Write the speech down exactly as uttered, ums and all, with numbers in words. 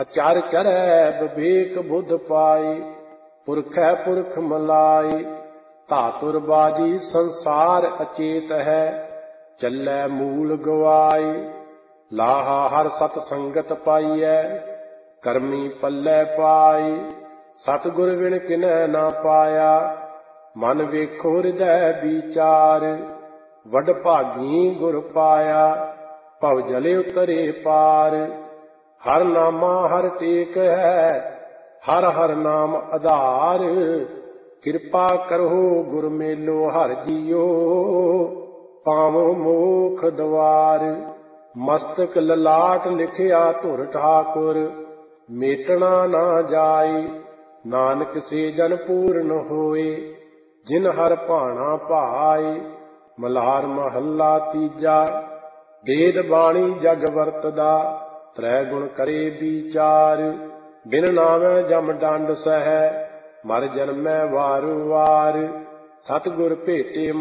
ਅਚਰ ਚਰੈ ਵਿਵੇਕ ਬੁੱਧ ਪਾਈ, ਪੁਰਖੈ ਪੁਰਖ ਮਲਾਈ। ਧਾਤੁਰ ਬਾਜੀ ਸੰਸਾਰ ਅਚੇਤ ਹੈ, ਚੱਲੈ ਮੂਲ ਗਵਾਈ। ਲਾਹਾ ਹਰ ਸਤ ਸੰਗਤ ਪਾਈਐ, ਕਰਮੀ ਪੱਲੇ ਪਾਈ। ਸਤਿਗੁਰ ਵਿਣ ਕਿਨੈ ਨਾ ਪਾਇਆ, ਮਨ ਵੇਖੋ ਹਿਰਦੈ ਵਿਚਾਰ। ਵਡ ਭਾਗੀ ਗੁਰ ਪਾਇਆ, ਭਵ ਜਲੇ ਉਤਰੇ ਪਾਰ। ਹਰ ਨਾਮਾ ਹਰ ਟੇਕ ਹੈ, ਹਰ ਹਰ ਨਾਮ ਆਧਾਰ। ਕਿਰਪਾ ਕਰੋ ਗੁਰ ਮੇਲੋ ਹਰਿ ਜੀਓ, ਪਾਵੋ ਮੋਖ ਦੁਆਰ। ਮਸਤਕ ਲਲਾਟ ਲਿਖਿਆ ਧੁਰ ਠਾਕੁਰ, ਮੇਟਣਾ ਨਾ ਜਾਈ। ਨਾਨਕ ਸੇ ਜਨ ਪੂਰਨ ਹੋਏ, ਜਿਨ ਹਰ ਭਾਣਾ ਭਾਈ। ਮਲਹਾਰ ਮਹੱਲਾ ਤੀਜਾ। ਵੇਦ ਬਾਣੀ ਜਗ ਵਰਤਦਾ, ਤ੍ਰੈ ਗੁਣ ਕਰੇ ਵਿਚਾਰ। ਬਿਨ ਨਾਵੈ ਜਮ ਡੰਡ ਸਹੈ, ਮਰ ਜਨਮੈ ਵਾਰ ਵਾਰ। ਸਤਿਗੁਰ ਭੇਟੇ